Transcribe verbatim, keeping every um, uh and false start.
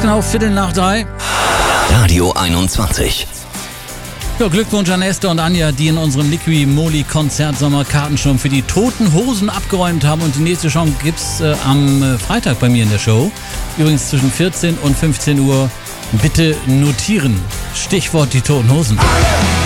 genau Viertel nach drei. Radio einundzwanzig. Ja, Glückwunsch an Esther und Anja, die in unserem Liqui Moly Konzert Sommerkarten schon für die Toten Hosen abgeräumt haben. Und die nächste Chance gibt's äh, am äh, Freitag bei mir in der Show. Übrigens zwischen vierzehn und fünfzehn Uhr. Bitte notieren. Stichwort die Toten Hosen.